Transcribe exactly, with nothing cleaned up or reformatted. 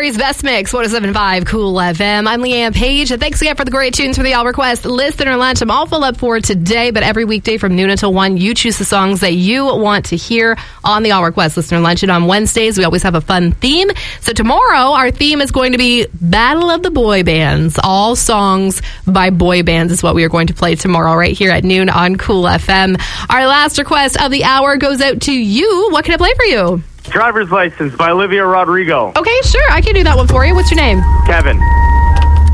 Gary's Best Mix, one oh seven point five Cool F M. I'm Leanne Page, and thanks again for the great tunes for the All Request Listener Lunch. I'm all full up for today, but every weekday from noon until one, you choose the songs that you want to hear on the All Request Listener Lunch. And on Wednesdays, we always have a fun theme. So tomorrow, our theme is going to be Battle of the Boy Bands. All songs by boy bands is what we are going to play tomorrow right here at noon on Cool F M. Our last request of the hour goes out to you. What can I play for you? Driver's License by Olivia Rodrigo. Okay, sure. I can do that one for you. What's your name? Kevin.